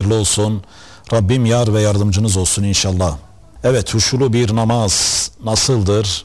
hayırlı olsun. Rabbim yar ve yardımcınız olsun inşallah. Evet, huşulu bir namaz nasıldır?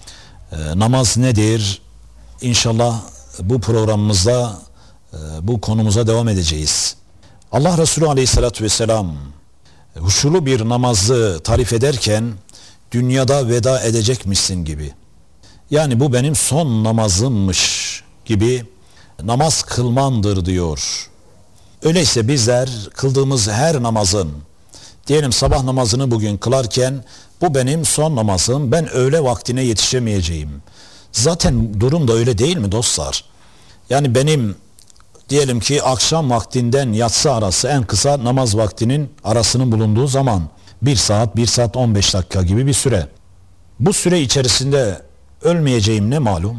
Namaz nedir? İnşallah bu programımızda bu konumuza devam edeceğiz. Allah Resulü Aleyhisselatü Vesselam huşulu bir namazı tarif ederken dünyada veda edecekmişsin gibi. Yani bu benim son namazımmış gibi namaz kılmandır diyor. Öyleyse bizler kıldığımız her namazın, diyelim sabah namazını bugün kılarken bu benim son namazım, ben öğle vaktine yetişemeyeceğim. Zaten durum da öyle değil mi dostlar? Yani benim diyelim ki akşam vaktinden yatsı arası en kısa namaz vaktinin arasının bulunduğu zaman 1 saat 15 dakika gibi bir süre. Bu süre içerisinde ölmeyeceğim ne malum?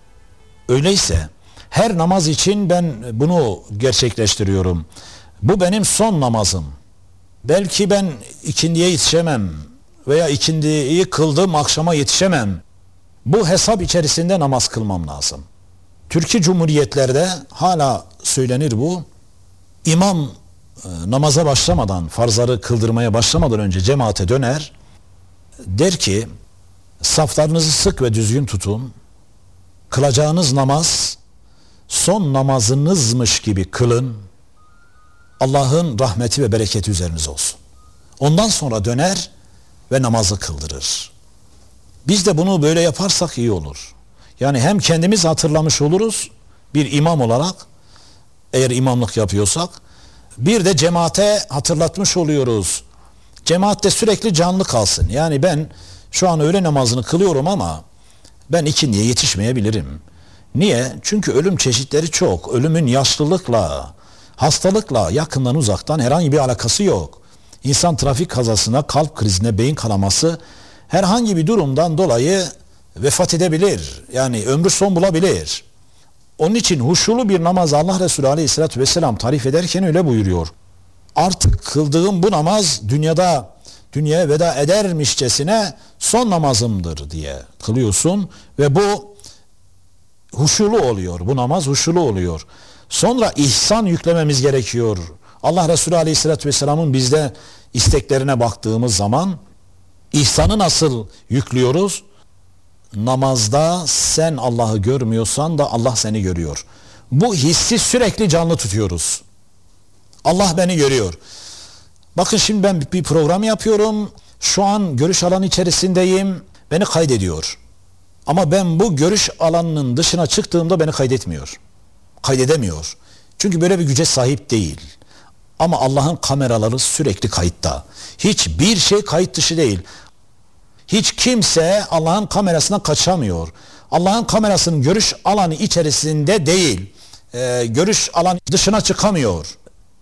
Öyleyse her namaz için ben bunu gerçekleştiriyorum. Bu benim son namazım. Belki ben ikindiye yetişemem veya ikindiyi kıldım akşama yetişemem. Bu hesap içerisinde namaz kılmam lazım. Türkiye Cumhuriyetlerde hala söylenir bu. İmam namaza başlamadan, farzları kıldırmaya başlamadan önce cemaate döner. Der ki, saflarınızı sık ve düzgün tutun. Kılacağınız namaz son namazınızmış gibi kılın. Allah'ın rahmeti ve bereketi üzerinize olsun. Ondan sonra döner ve namazı kıldırır. Biz de bunu böyle yaparsak iyi olur. Yani hem kendimiz hatırlamış oluruz bir imam olarak, eğer imamlık yapıyorsak, bir de cemaate hatırlatmış oluyoruz. Cemaatte sürekli canlı kalsın. Yani ben şu an öğle namazını kılıyorum ama ben ikindiye yetişmeyebilirim. Niye? Çünkü ölüm çeşitleri çok. Ölümün yaşlılıkla, hastalıkla yakından uzaktan herhangi bir alakası yok. İnsan trafik kazasına, kalp krizine, beyin kanaması herhangi bir durumdan dolayı vefat edebilir. Yani ömrü son bulabilir. Onun için huşulu bir namaz Allah Resulü Aleyhisselatü Vesselam tarif ederken öyle buyuruyor. Artık kıldığım bu namaz dünyaya veda edermişçesine son namazımdır diye kılıyorsun ve bu huşulu oluyor. Bu namaz huşulu oluyor. Sonra ihsan yüklememiz gerekiyor. Allah Resulü Aleyhisselatü Vesselam'ın bizde isteklerine baktığımız zaman ihsanı nasıl yüklüyoruz? Namazda sen Allah'ı görmüyorsan da Allah seni görüyor. Bu hissi sürekli canlı tutuyoruz. Allah beni görüyor. Bakın şimdi ben bir program yapıyorum. Şu an görüş alanı içerisindeyim. Beni kaydediyor. Ama ben bu görüş alanının dışına çıktığımda beni kaydetmiyor. Kaydedemiyor. Çünkü böyle bir güce sahip değil. Ama Allah'ın kameraları sürekli kayıtta. Hiçbir şey kayıt dışı değil. Hiç kimse Allah'ın kamerasına kaçamıyor. Allah'ın kamerasının görüş alanı içerisinde değil. Görüş alanı dışına çıkamıyor.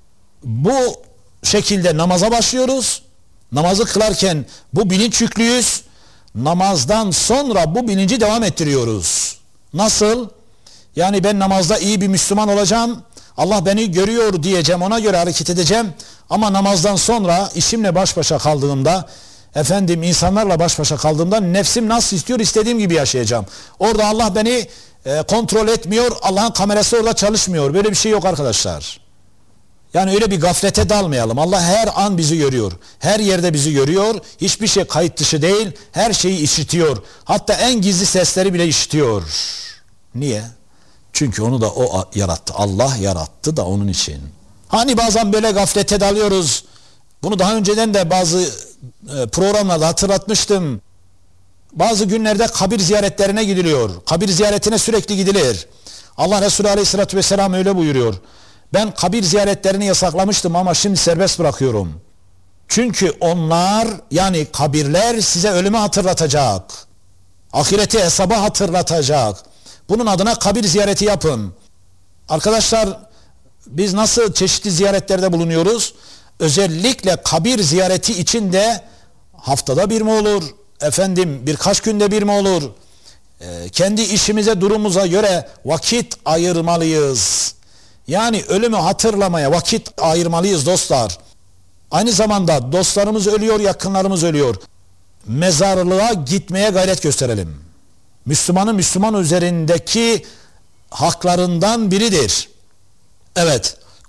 Bu şekilde namaza başlıyoruz. Namazı kılarken bu bilinç yüklüyüz. Namazdan sonra bu bilinci devam ettiriyoruz. Nasıl? Yani ben namazda iyi bir Müslüman olacağım. Allah beni görüyor diyeceğim, ona göre hareket edeceğim. Ama namazdan sonra işimle baş başa kaldığımda, insanlarla baş başa kaldığımda nefsim nasıl istiyor istediğim gibi yaşayacağım. Orada Allah beni kontrol etmiyor. Allah'ın kamerası orada çalışmıyor. Böyle bir şey yok arkadaşlar. Yani öyle bir gaflete dalmayalım. Allah her an bizi görüyor. Her yerde bizi görüyor. Hiçbir şey kayıt dışı değil. Her şeyi işitiyor. Hatta en gizli sesleri bile işitiyor. Niye? Çünkü onu da o yarattı. Allah yarattı da onun için. Hani bazen böyle gaflete dalıyoruz. Bunu daha önceden de bazı programlarda hatırlatmıştım. Bazı günlerde kabir ziyaretlerine gidiliyor. Kabir ziyaretine sürekli gidilir. Allah Resulü Aleyhisselatü Vesselam öyle buyuruyor. Ben kabir ziyaretlerini yasaklamıştım ama şimdi serbest bırakıyorum. Çünkü onlar, yani kabirler size ölümü hatırlatacak. Ahireti, hesabı hatırlatacak. Bunun adına kabir ziyareti yapın. Arkadaşlar, biz nasıl çeşitli ziyaretlerde bulunuyoruz? Özellikle kabir ziyareti için de haftada bir mi olur? Birkaç günde bir mi olur? Kendi işimize, durumumuza göre vakit ayırmalıyız. Yani ölümü hatırlamaya vakit ayırmalıyız dostlar. Aynı zamanda dostlarımız ölüyor, yakınlarımız ölüyor. Mezarlığa gitmeye gayret gösterelim. Müslümanın Müslüman üzerindeki haklarından biridir. Evet,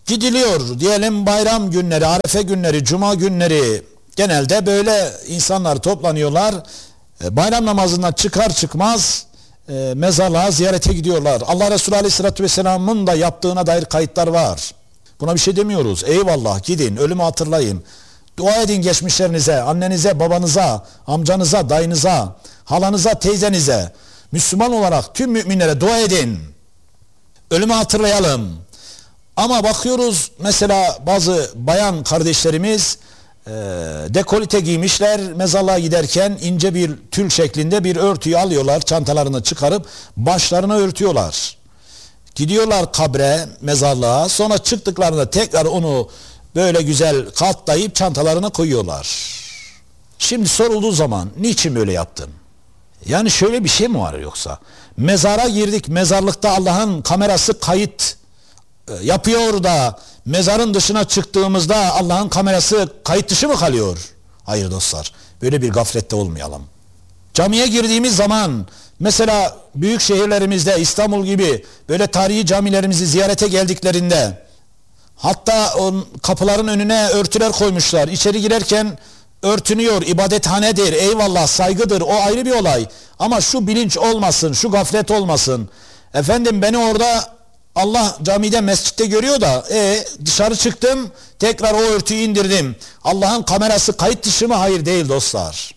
Gidiliyor diyelim, bayram günleri, arefe günleri, cuma günleri, genelde böyle insanlar toplanıyorlar. Bayram namazından çıkar çıkmaz mezarlığa ziyarete gidiyorlar. Allah Resulü Aleyhisselatü Vesselam'ın da yaptığına dair kayıtlar var. Buna bir şey demiyoruz. Eyvallah, gidin, ölümü hatırlayın. Dua edin geçmişlerinize, annenize, babanıza, amcanıza, dayınıza, halanıza, teyzenize. Müslüman olarak tüm müminlere dua edin. Ölümü hatırlayalım. Ama bakıyoruz mesela bazı bayan kardeşlerimiz dekolite giymişler, mezarlığa giderken ince bir tül şeklinde bir örtüyü alıyorlar, çantalarını çıkarıp başlarına örtüyorlar. Gidiyorlar kabre, mezarlığa, sonra çıktıklarında tekrar onu böyle güzel katlayıp çantalarına koyuyorlar. Şimdi sorulduğu zaman niçin böyle yaptın? Yani şöyle bir şey mi var yoksa? Mezara girdik, mezarlıkta Allah'ın kamerası kayıt yapıyor da mezarın dışına çıktığımızda Allah'ın kamerası kayıt dışı mı kalıyor? Hayır dostlar, böyle bir gaflette olmayalım. Camiye girdiğimiz zaman mesela büyük şehirlerimizde, İstanbul gibi böyle tarihi camilerimizi ziyarete geldiklerinde, hatta kapıların önüne örtüler koymuşlar. İçeri girerken örtünüyor, ibadethanedir, eyvallah, saygıdır, o ayrı bir olay. Ama şu bilinç olmasın, şu gaflet olmasın. Efendim beni orada Allah camide, mescitte görüyor da dışarı çıktım, tekrar o örtüyü indirdim. Allah'ın kamerası kayıt dışı mı? Hayır, değil dostlar.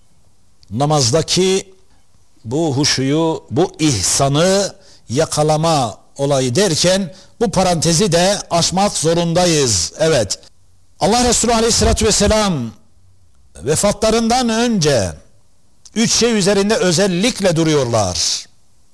Namazdaki bu huşuyu, bu ihsanı yakalama olayı derken bu parantezi de aşmak zorundayız. Evet. Allah Resulü Aleyhisselatü Vesselam vefatlarından önce 3 şey üzerinde özellikle duruyorlar.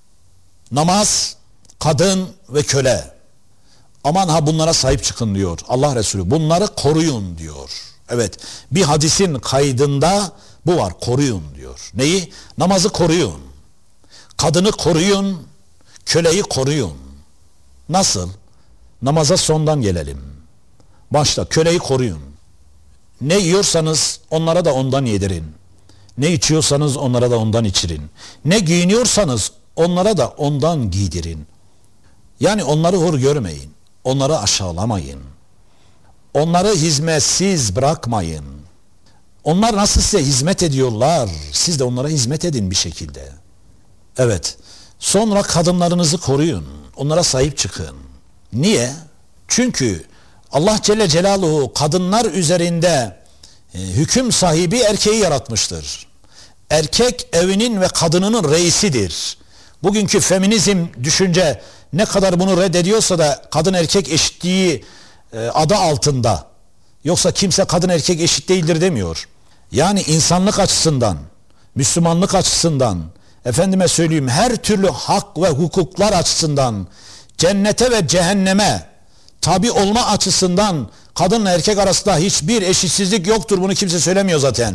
Namaz, kadın ve köle. Aman ha, bunlara sahip çıkın diyor Allah Resulü. Bunları koruyun diyor. Evet, bir hadisin kaydında bu var, koruyun diyor. Neyi? Namazı koruyun. Kadını koruyun, köleyi koruyun. Nasıl? Namaza sondan gelelim. Başta köleyi koruyun. Ne yiyorsanız onlara da ondan yedirin. Ne içiyorsanız onlara da ondan içirin. Ne giyiniyorsanız onlara da ondan giydirin. Yani onları hor görmeyin. Onları aşağılamayın. Onları hizmetsiz bırakmayın. Onlar nasıl size hizmet ediyorlar, siz de onlara hizmet edin bir şekilde. Evet. Sonra kadınlarınızı koruyun. Onlara sahip çıkın. Niye? Çünkü Allah Celle Celaluhu kadınlar üzerinde hüküm sahibi erkeği yaratmıştır. Erkek evinin ve kadınının reisidir. Bugünkü feminizm düşünce ne kadar bunu reddediyorsa da kadın erkek eşitliği adı altında. Yoksa kimse kadın erkek eşit değildir demiyor. Yani insanlık açısından, Müslümanlık açısından, efendime söyleyeyim her türlü hak ve hukuklar açısından, cennete ve cehenneme tabi olma açısından kadınla erkek arasında hiçbir eşitsizlik yoktur. Bunu kimse söylemiyor zaten.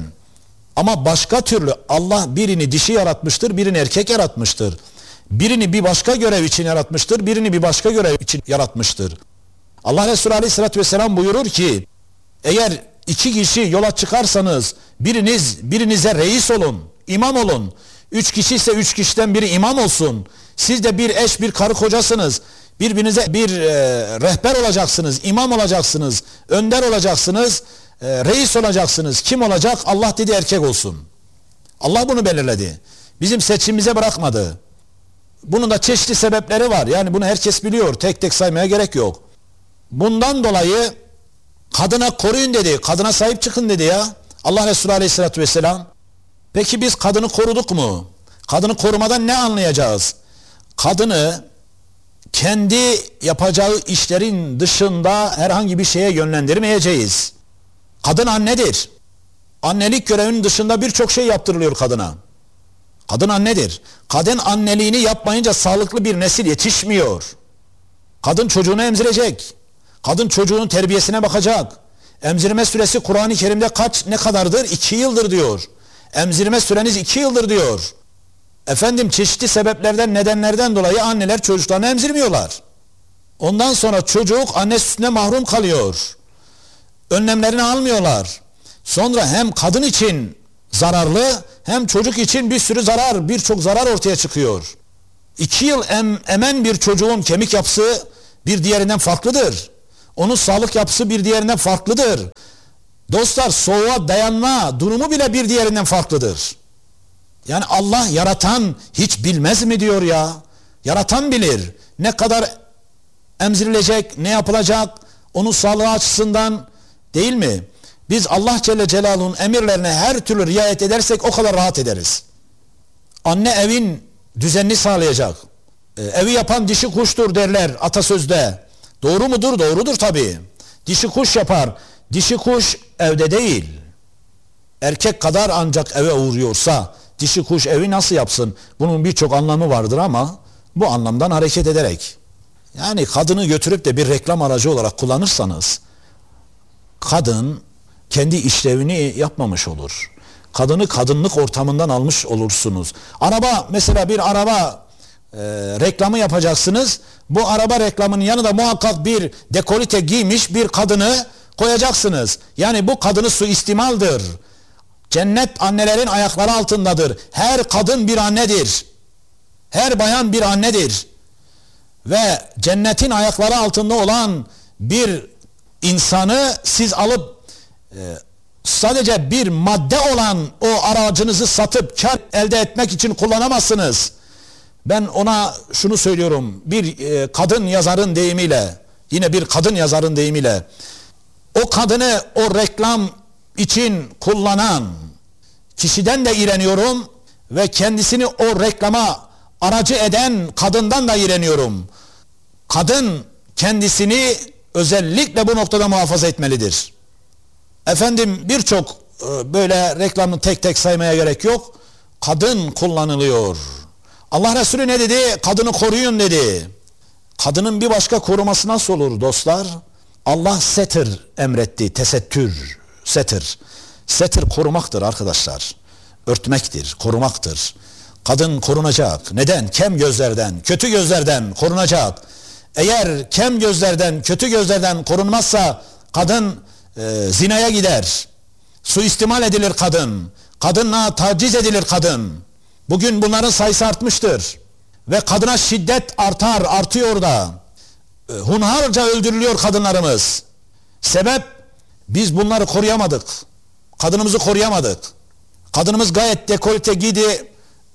Ama başka türlü Allah birini dişi yaratmıştır, birini erkek yaratmıştır. Birini bir başka görev için yaratmıştır, birini bir başka görev için yaratmıştır. Allah Resulü Aleyhisselatü Vesselam buyurur ki, eğer 2 kişi yola çıkarsanız birinize reis olun, imam olun. 3 kişi ise 3 kişiden biri imam olsun. Siz de bir eş, bir karı kocasınız. Birbirinize bir rehber olacaksınız, imam olacaksınız, önder olacaksınız, reis olacaksınız. Kim olacak? Allah dedi, erkek olsun. Allah bunu belirledi. Bizim seçimimize bırakmadı. Bunun da çeşitli sebepleri var. Yani bunu herkes biliyor. Tek tek saymaya gerek yok. Bundan dolayı kadına koruyun dedi. Kadına sahip çıkın dedi ya. Allah Resulü Aleyhisselatü Vesselam. Peki biz kadını koruduk mu? Kadını korumadan ne anlayacağız? Kadını kendi yapacağı işlerin dışında herhangi bir şeye yönlendirmeyeceğiz. Kadın annedir. Annelik görevinin dışında birçok şey yaptırılıyor kadına. Kadın annedir. Kadın anneliğini yapmayınca sağlıklı bir nesil yetişmiyor. Kadın çocuğunu emzirecek. Kadın çocuğunun terbiyesine bakacak. Emzirme süresi Kur'an-ı Kerim'de ne kadardır? 2 yıldır diyor. Emzirme süreniz 2 yıldır diyor. Efendim çeşitli sebeplerden, nedenlerden dolayı anneler çocuklarını emzirmiyorlar. Ondan sonra çocuk anne sütüne mahrum kalıyor. Önlemlerini almıyorlar. Sonra hem kadın için zararlı hem çocuk için bir sürü zarar, birçok zarar ortaya çıkıyor. 2 yıl emen bir çocuğun kemik yapısı bir diğerinden farklıdır. Onun sağlık yapısı bir diğerinden farklıdır. Dostlar, soğuğa dayanma durumu bile bir diğerinden farklıdır. Yani Allah yaratan hiç bilmez mi diyor ya. Yaratan bilir. Ne kadar emzirilecek, ne yapılacak, onun sağlığı açısından, değil mi? Biz Allah Celle Celaluhu'nun emirlerine her türlü riayet edersek o kadar rahat ederiz. Anne evin düzenini sağlayacak. Evi yapan dişi kuştur derler atasözde. Doğru mudur? Doğrudur tabii. Dişi kuş yapar. Dişi kuş evde değil. Erkek kadar ancak eve uğruyorsa dişi kuş evi nasıl yapsın? Bunun birçok anlamı vardır ama bu anlamdan hareket ederek. Yani kadını götürüp de bir reklam aracı olarak kullanırsanız kadın kendi işlevini yapmamış olur. Kadını kadınlık ortamından almış olursunuz. Araba, mesela bir araba reklamı yapacaksınız. Bu araba reklamının yanında muhakkak bir dekolite giymiş bir kadını koyacaksınız. Yani bu kadını suistimaldir. Cennet annelerin ayakları altındadır. Her kadın bir annedir. Her bayan bir annedir. Ve cennetin ayakları altında olan bir insanı siz alıp sadece bir madde olan o aracınızı satıp kar elde etmek için kullanamazsınız. Ben ona şunu söylüyorum, bir kadın yazarın deyimiyle, yine bir kadın yazarın deyimiyle, o kadını o reklam için kullanan kişiden de iğreniyorum ve kendisini o reklama aracı eden kadından da iğreniyorum. Kadın kendisini özellikle bu noktada muhafaza etmelidir. Efendim, birçok böyle reklamı tek tek saymaya gerek yok. Kadın kullanılıyor. Allah Resulü ne dedi? Kadını koruyun dedi. Kadının bir başka koruması nasıl olur dostlar? Allah setir emretti. Tesettür, setir. Setir korumaktır arkadaşlar. Örtmektir, korumaktır. Kadın korunacak. Neden? Kem gözlerden, kötü gözlerden korunacak. Eğer kem gözlerden, kötü gözlerden korunmazsa kadın zinaya gider. Suistimal edilir kadın. Kadınla taciz edilir kadın. Bugün bunların sayısı artmıştır. Ve kadına şiddet artıyor da. Hunharca öldürülüyor kadınlarımız. Sebep, biz bunları koruyamadık. Kadınımızı koruyamadık. Kadınımız gayet dekolte giydi.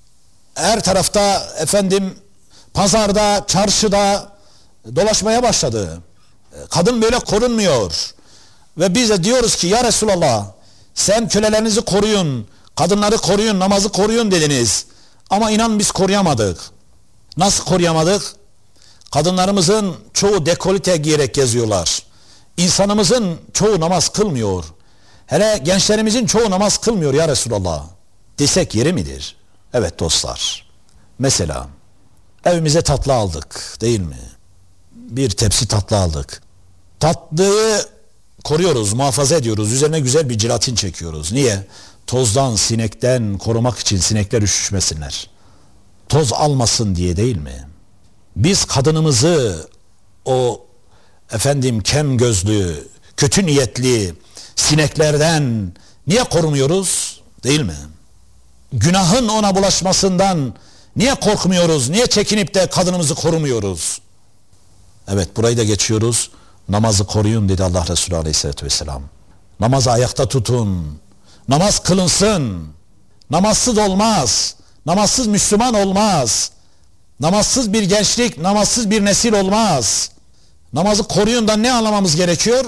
Her tarafta efendim pazarda, çarşıda dolaşmaya başladı. Kadın böyle korunmuyor. Ve biz de diyoruz ki ya Resulallah, sen kölelerinizi koruyun, kadınları koruyun, namazı koruyun dediniz. Ama inan biz koruyamadık. Nasıl koruyamadık? Kadınlarımızın çoğu dekolite giyerek geziyorlar. İnsanımızın çoğu namaz kılmıyor. Hele gençlerimizin çoğu namaz kılmıyor ya Resulallah desek yeri midir? Evet dostlar. Mesela evimize tatlı aldık, değil mi? Bir tepsi tatlı aldık. Tatlıyı koruyoruz, muhafaza ediyoruz. Üzerine güzel bir jelatin çekiyoruz. Niye? Tozdan, sinekten korumak için, sinekler üşüşmesinler. Toz almasın diye, değil mi? Biz kadınımızı o efendim kem gözlü, kötü niyetli sineklerden niye korumuyoruz? Değil mi? Günahın ona bulaşmasından niye korkmuyoruz? Niye çekinip de kadınımızı korumuyoruz? Evet, burayı da geçiyoruz. Namazı koruyun dedi Allah Resulü Aleyhisselatü Vesselam. Namazı ayakta tutun. Namaz kılınsın. Namazsız olmaz. Namazsız Müslüman olmaz. Namazsız bir gençlik, namazsız bir nesil olmaz. Namazı koruyun da ne anlamamız gerekiyor?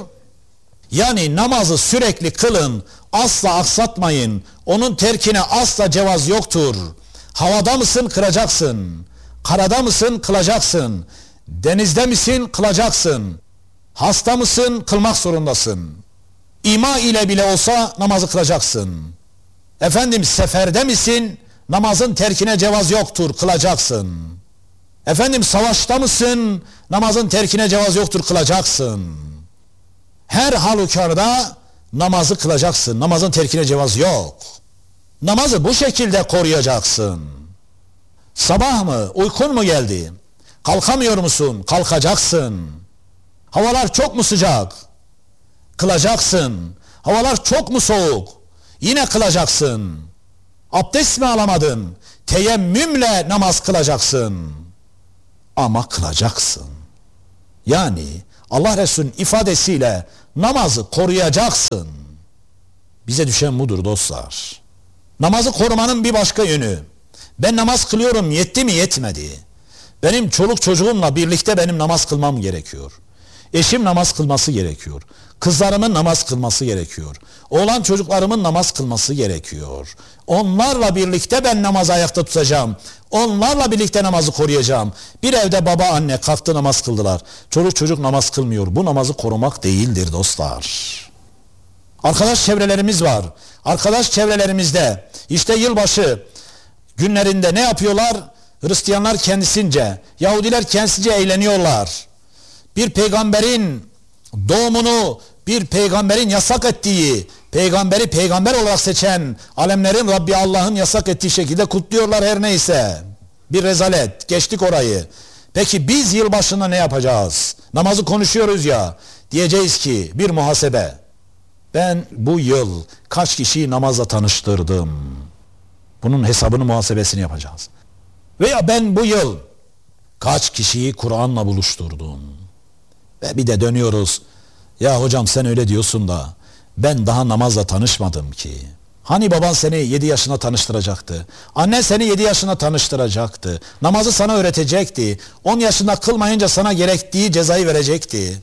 Yani namazı sürekli kılın, asla aksatmayın. Onun terkine asla cevaz yoktur. Havada mısın, kılacaksın. Karada mısın, kılacaksın. Denizde misin, kılacaksın. Hasta mısın, kılmak zorundasın. İma ile bile olsa namazı kılacaksın. Efendim, seferde misin, namazın terkine cevaz yoktur, kılacaksın. Efendim, savaşta mısın, namazın terkine cevaz yoktur, kılacaksın. Her halükarda namazı kılacaksın. Namazın terkine cevaz yok. Namazı bu şekilde koruyacaksın. Sabah mı, uykun mu geldi? Kalkamıyor musun? Kalkacaksın. Havalar çok mu sıcak? Kılacaksın. Havalar çok mu soğuk? Yine kılacaksın. Abdest mi alamadın? Teyemmümle namaz kılacaksın. Ama kılacaksın. Yani Allah Resulü'nün ifadesiyle namazı koruyacaksın. Bize düşen budur dostlar. Namazı korumanın bir başka yönü. Ben namaz kılıyorum, yetti mi yetmedi. Benim çoluk çocuğumla birlikte benim namaz kılmam gerekiyor. Eşim namaz kılması gerekiyor. Kızlarımın namaz kılması gerekiyor. Oğlan çocuklarımın namaz kılması gerekiyor. Onlarla birlikte ben namazı ayakta tutacağım. Onlarla birlikte namazı koruyacağım. Bir evde baba anne kalktı namaz kıldılar. Çoluk çocuk namaz kılmıyor. Bu namazı korumak değildir dostlar. Arkadaş çevrelerimiz var. Arkadaş çevrelerimizde işte yılbaşı günlerinde ne yapıyorlar? Hristiyanlar kendisince, Yahudiler kendisince eğleniyorlar. Bir peygamberin doğumunu, bir peygamberin yasak ettiği, peygamberi peygamber olarak seçen alemlerin Rabbi Allah'ın yasak ettiği şekilde kutluyorlar her neyse. Bir rezalet, geçtik orayı. Peki biz yılbaşında ne yapacağız? Namazı konuşuyoruz ya, diyeceğiz ki bir muhasebe. Ben bu yıl kaç kişiyi namazla tanıştırdım? Bunun hesabını, muhasebesini yapacağız. Veya ben bu yıl kaç kişiyi Kur'an'la buluşturdum? Ve bir de dönüyoruz. Ya hocam sen öyle diyorsun da ben daha namazla tanışmadım ki. Hani baban seni 7 yaşına tanıştıracaktı? Annen seni 7 yaşına tanıştıracaktı. Namazı sana öğretecekti. 10 yaşında kılmayınca sana gerektiği cezayı verecekti.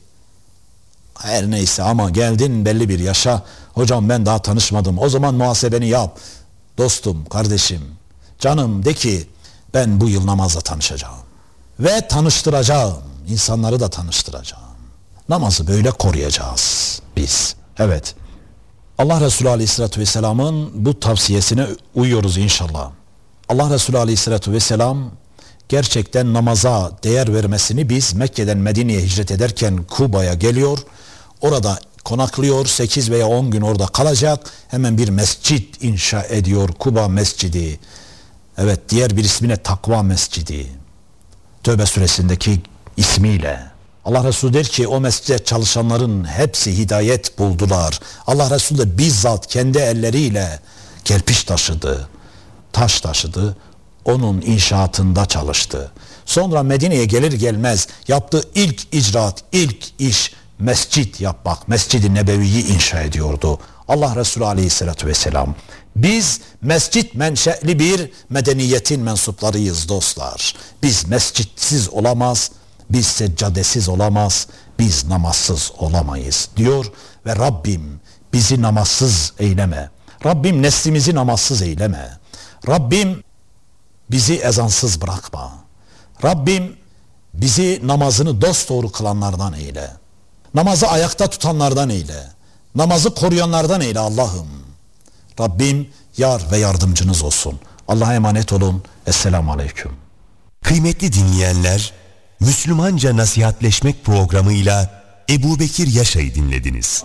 Her neyse ama geldin belli bir yaşa. Hocam ben daha tanışmadım. O zaman muhasebeni yap. Dostum, kardeşim, canım de ki ben bu yıl namazla tanışacağım. Ve tanıştıracağım. İnsanları da tanıştıracağım. Namazı böyle koruyacağız biz. Evet. Allah Resulü Aleyhisselatü Vesselam'ın bu tavsiyesine uyuyoruz inşallah. Allah Resulü Aleyhisselatü Vesselam gerçekten namaza değer vermesini biz Mekke'den Medine'ye hicret ederken Kuba'ya geliyor. Orada konaklıyor, 8 veya 10 gün orada kalacak. Hemen bir mescit inşa ediyor, Kuba Mescidi. Evet, diğer bir ismine Takva Mescidi. Tövbe suresindeki ismiyle. Allah Resulü der ki o mescide çalışanların hepsi hidayet buldular. Allah Resulü de bizzat kendi elleriyle kerpiç taşıdı, taş taşıdı. Onun inşaatında çalıştı. Sonra Medine'ye gelir gelmez yaptığı ilk icraat, ilk iş mescit yapmak. Mescid-i Nebevi'yi inşa ediyordu. Allah Resulü Aleyhisselatü Vesselam. Biz mescit menşeli bir medeniyetin mensuplarıyız dostlar. Biz mescitsiz olamaz, biz seccadesiz olamaz, biz namazsız olamayız diyor ve Rabbim bizi namazsız eyleme. Rabbim neslimizi namazsız eyleme. Rabbim bizi ezansız bırakma. Rabbim bizi namazını dosdoğru kılanlardan eyle. Namazı ayakta tutanlardan eyle. Namazı koruyanlardan eyle Allah'ım. Rabbim yar ve yardımcınız olsun. Allah'a emanet olun. Esselamu Aleyküm. Kıymetli dinleyenler, Müslümanca Nasihatleşmek programıyla Ebu Bekir Yaşay'ı dinlediniz.